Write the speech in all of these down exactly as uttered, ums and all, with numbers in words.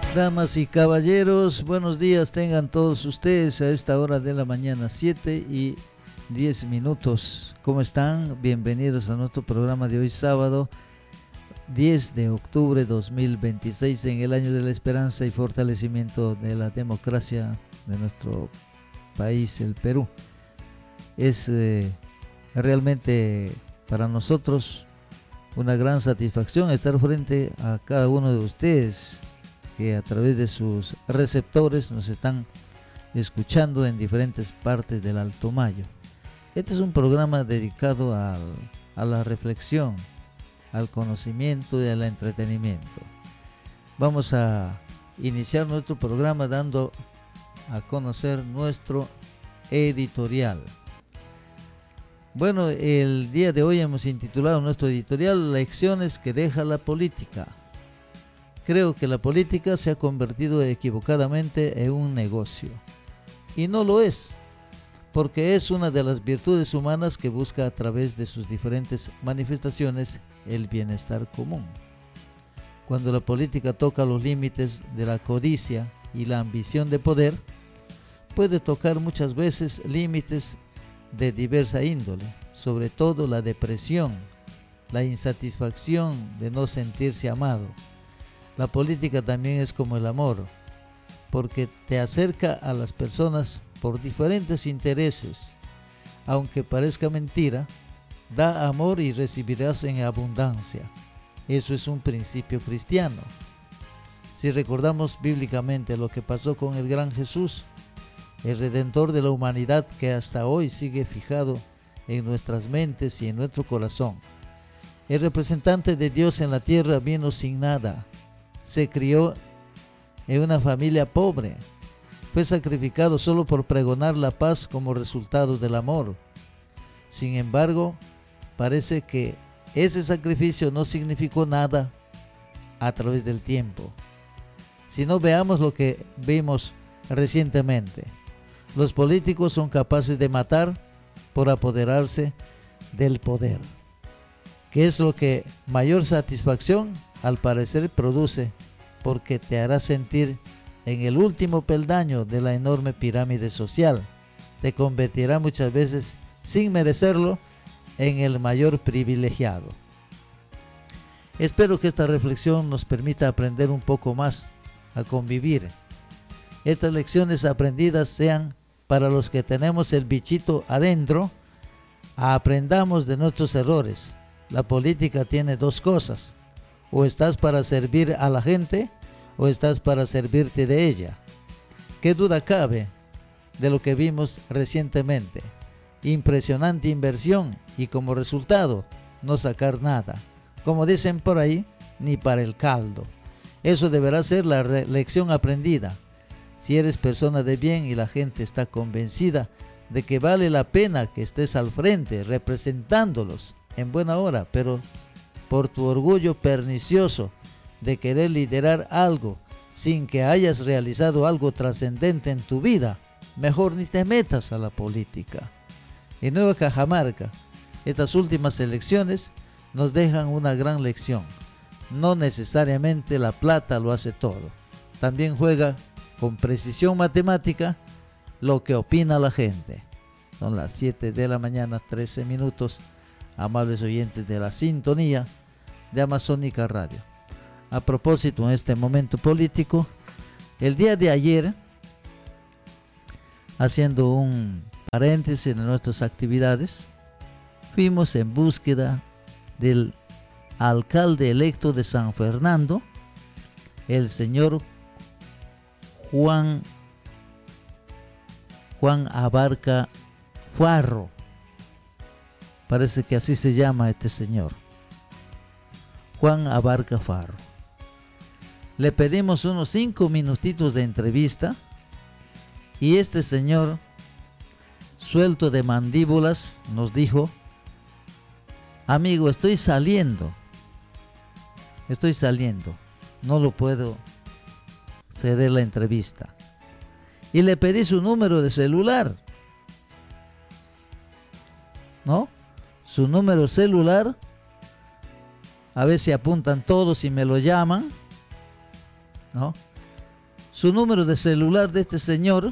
Damas y caballeros, buenos días tengan todos ustedes a esta hora de la mañana, siete y diez minutos. ¿Cómo están? Bienvenidos a nuestro programa de hoy, sábado diez de octubre de dos mil veintiséis, en el año de la esperanza y fortalecimiento de la democracia de nuestro país, el Perú. Es eh, realmente para nosotros una gran satisfacción estar frente a cada uno de ustedes que a través de sus receptores nos están escuchando en diferentes partes del Alto Mayo. Este es un programa dedicado al, a la reflexión, al conocimiento y al entretenimiento. Vamos a iniciar nuestro programa dando a conocer nuestro editorial. Bueno, el día de hoy hemos intitulado nuestro editorial Lecciones que deja la política. Creo que la política se ha convertido equivocadamente en un negocio. Y no lo es, porque es una de las virtudes humanas que busca a través de sus diferentes manifestaciones el bienestar común. Cuando la política toca los límites de la codicia y la ambición de poder, puede tocar muchas veces límites de diversa índole, sobre todo la depresión, la insatisfacción de no sentirse amado. La política también es como el amor, porque te acerca a las personas por diferentes intereses. Aunque parezca mentira, da amor y recibirás en abundancia. Eso es un principio cristiano. Si recordamos bíblicamente lo que pasó con el gran Jesús, el Redentor de la humanidad, que hasta hoy sigue fijado en nuestras mentes y en nuestro corazón. El representante de Dios en la tierra vino sin nada. Se crió en una familia pobre. Fue sacrificado solo por pregonar la paz como resultado del amor. Sin embargo, parece que ese sacrificio no significó nada a través del tiempo. Si no, veamos lo que vimos recientemente. Los políticos son capaces de matar por apoderarse del poder, que es lo que mayor satisfacción al parecer produce, porque te hará sentir en el último peldaño de la enorme pirámide social. Te convertirá muchas veces, sin merecerlo, en el mayor privilegiado. Espero que esta reflexión nos permita aprender un poco más a convivir. Estas lecciones aprendidas sean para los que tenemos el bichito adentro. Aprendamos de nuestros errores. La política tiene dos cosas: o estás para servir a la gente, o estás para servirte de ella. ¿Qué duda cabe de lo que vimos recientemente? Impresionante inversión y como resultado no sacar nada. Como dicen por ahí, ni para el caldo. Eso deberá ser la lección aprendida. Si eres persona de bien y la gente está convencida de que vale la pena que estés al frente representándolos en buena hora, pero por tu orgullo pernicioso de querer liderar algo sin que hayas realizado algo trascendente en tu vida, mejor ni te metas a la política. En Nueva Cajamarca, estas últimas elecciones nos dejan una gran lección. No necesariamente la plata lo hace todo. También juega con precisión matemática lo que opina la gente. Son las siete de la mañana, trece minutos, amables oyentes de la sintonía de Amazónica Radio. A propósito, en este momento político, el día de ayer, haciendo un paréntesis en nuestras actividades, fuimos en búsqueda del alcalde electo de San Fernando, el señor Juan, Juan Abarca Farro. Parece que así se llama este señor, Juan Abarca Farro. Le pedimos unos cinco minutitos de entrevista y este señor, suelto de mandíbulas, nos dijo: amigo, estoy saliendo, estoy saliendo, no lo puedo ceder la entrevista. Y le pedí su número de celular, ¿no? Su número celular, a ver si apuntan todos y me lo llaman, ¿no? Su número de celular de este señor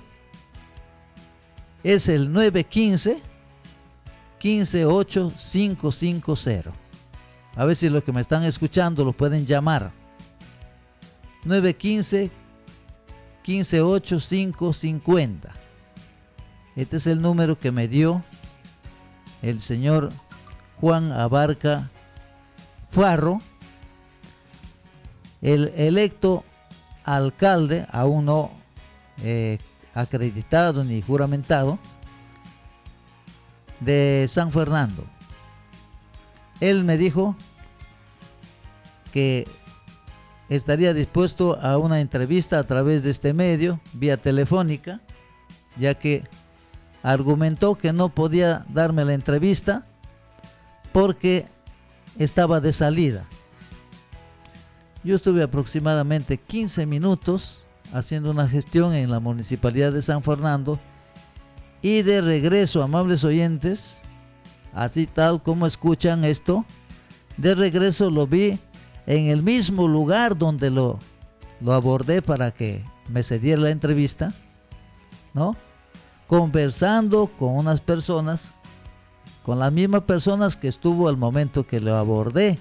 es el nueve uno cinco, uno cinco ocho, cinco cinco cero. A ver si los que me están escuchando lo pueden llamar. nueve uno cinco, uno cinco ocho, cinco cinco cero. Este es el número que me dio el señor Juan Abarca Farro, el electo alcalde, aún no eh, acreditado ni juramentado, de San Fernando. Él me dijo que estaría dispuesto a una entrevista a través de este medio, vía telefónica, ya que argumentó que no podía darme la entrevista porque estaba de salida. Yo estuve aproximadamente quince minutos haciendo una gestión en la Municipalidad de San Fernando y de regreso, amables oyentes, así tal como escuchan esto, de regreso lo vi en el mismo lugar donde lo, lo abordé para que me cediera la entrevista, ¿no? Conversando con unas personas, con las mismas personas que estuvo al momento que lo abordé.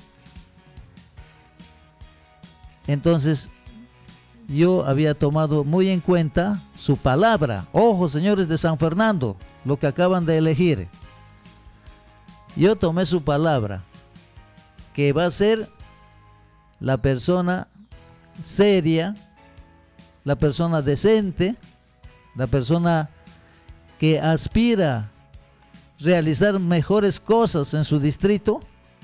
Entonces, yo había tomado muy en cuenta su palabra. Ojo, señores de San Fernando, lo que acaban de elegir. Yo tomé su palabra, que va a ser la persona seria, la persona decente, la persona que aspira a realizar mejores cosas en su distrito.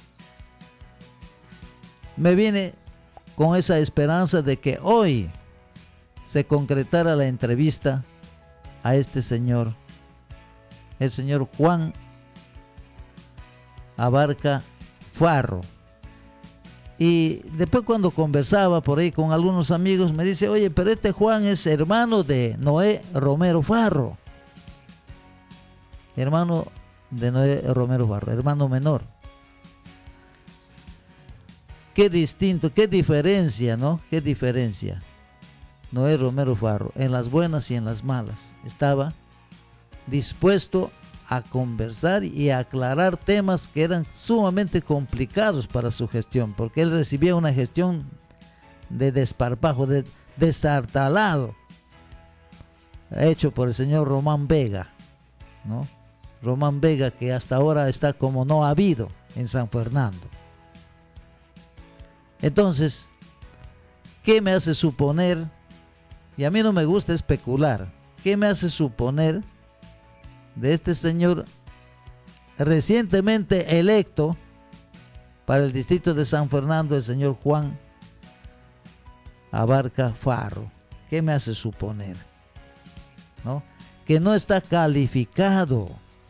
Me viene con esa esperanza de que hoy se concretara la entrevista a este señor, el señor Juan Abarca Farro. Y después, cuando conversaba por ahí con algunos amigos, me dice: oye, pero este Juan es hermano de Noé Romero Farro. Hermano de Noé Romero Farro, hermano menor. Qué distinto, qué diferencia, ¿no? Qué diferencia. Noé Romero Farro, en las buenas y en las malas, estaba dispuesto a conversar y a aclarar temas que eran sumamente complicados para su gestión, porque él recibía una gestión de desparpajo, de destartalado, hecho por el señor Román Vega, ¿no? Román Vega, que hasta ahora está como no ha habido en San Fernando. Entonces, ¿qué me hace suponer? Y a mí no me gusta especular. ¿Qué me hace suponer de este señor recientemente electo para el distrito de San Fernando, el señor Juan Abarca Farro? ¿Qué me hace suponer? ¿No? Que no está calificado.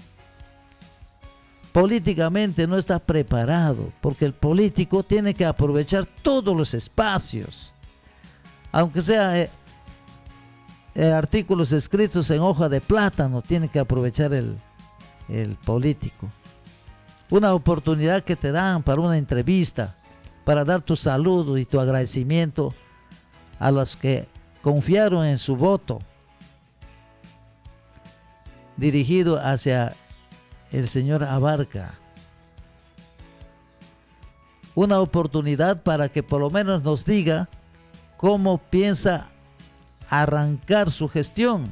Políticamente no está preparado, porque el político tiene que aprovechar todos los espacios, aunque sea eh, eh, artículos escritos en hoja de plátano, tiene que aprovechar el, el político. Una oportunidad que te dan para una entrevista, para dar tu saludo y tu agradecimiento a los que confiaron en su voto dirigido hacia el señor Abarca. Una oportunidad para que por lo menos nos diga cómo piensa arrancar su gestión,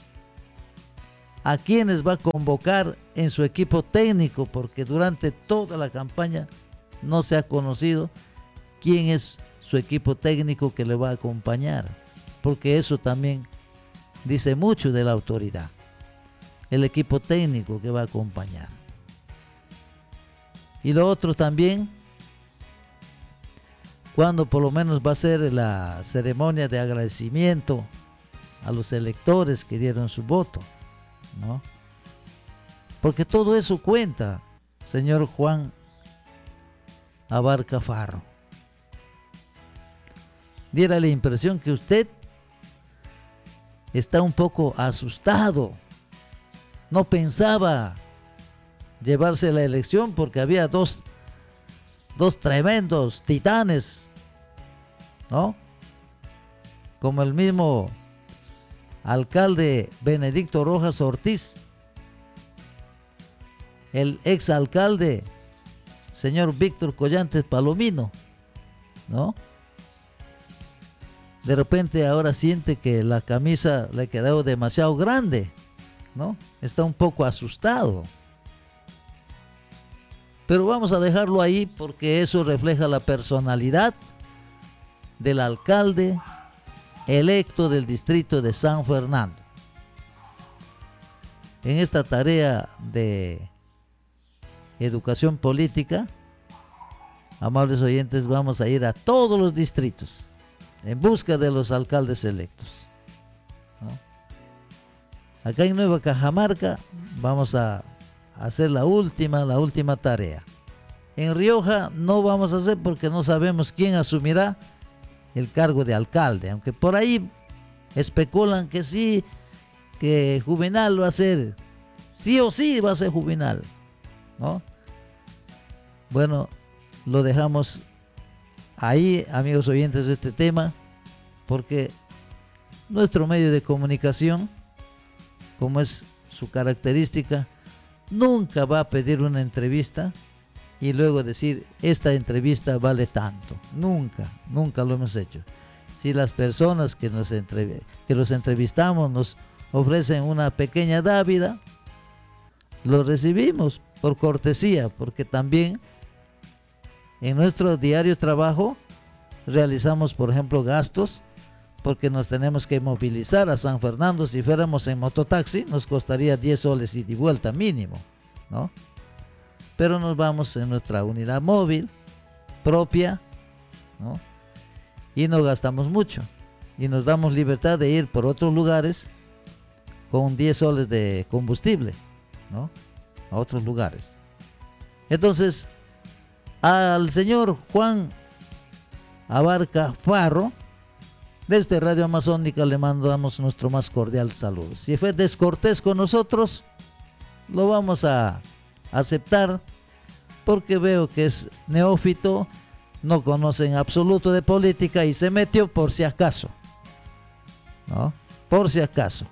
a quiénes va a convocar en su equipo técnico, porque durante toda la campaña no se ha conocido quién es su equipo técnico que le va a acompañar, porque eso también dice mucho de la autoridad. El equipo técnico que va a acompañar. Y lo otro también, cuando por lo menos va a ser la ceremonia de agradecimiento a los electores que dieron su voto, ¿no? Porque todo eso cuenta, señor Juan Abarca Farro. Diera la impresión que usted está un poco asustado. No pensaba llevarse la elección porque había dos, dos tremendos titanes, ¿no? como el mismo alcalde Benedicto Rojas Ortiz, el exalcalde señor Víctor Collantes Palomino, ¿no? De repente ahora siente que la camisa le ha quedado demasiado grande, ¿no? Está un poco asustado. Pero vamos a dejarlo ahí porque eso refleja la personalidad del alcalde electo del distrito de San Fernando. En esta tarea de educación política, amables oyentes, vamos a ir a todos los distritos en busca de los alcaldes electos, ¿no? Acá en Nueva Cajamarca vamos a hacer la última, la última tarea. En Rioja no vamos a hacer porque no sabemos quién asumirá el cargo de alcalde, aunque por ahí especulan que sí, que Juvenal va a ser, sí o sí va a ser Juvenal, ¿no? Bueno, lo dejamos ahí, amigos oyentes, de este tema, porque nuestro medio de comunicación, como es su característica, nunca va a pedir una entrevista y luego decir, esta entrevista vale tanto. Nunca, nunca lo hemos hecho. Si las personas que nos entrev- que los entrevistamos nos ofrecen una pequeña dávida, lo recibimos por cortesía, porque también en nuestro diario trabajo realizamos, por ejemplo, gastos, porque nos tenemos que movilizar a San Fernando. Si fuéramos en mototaxi, nos costaría diez soles ida y vuelta mínimo, ¿no? Pero nos vamos en nuestra unidad móvil propia, ¿no? Y no gastamos mucho. Y nos damos libertad de ir por otros lugares con diez soles de combustible, ¿no? A otros lugares. Entonces, al señor Juan Abarca Farro, desde Radio Amazónica, le mandamos nuestro más cordial saludo. Si fue descortés con nosotros, lo vamos a aceptar, porque veo que es neófito, no conoce en absoluto de política y se metió por si acaso, ¿no? Por si acaso.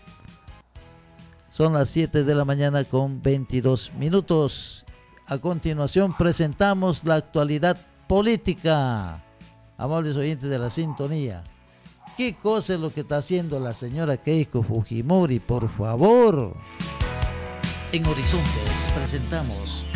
Son las siete de la mañana con veintidós minutos. A continuación presentamos la actualidad política. Amables oyentes de la sintonía, ¿qué cosa es lo que está haciendo la señora Keiko Fujimori? Por favor. En Horizontes presentamos